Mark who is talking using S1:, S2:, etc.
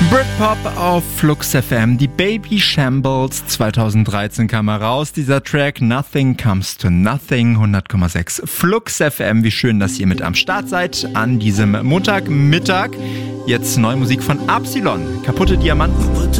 S1: Britpop auf Flux FM, die Baby Shambles 2013 kam heraus, dieser Track Nothing Comes to Nothing, 100,6 Flux FM, wie schön, dass ihr mit am Start seid an diesem Montagmittag. Jetzt neue Musik von Absilon, Kaputte Diamanten.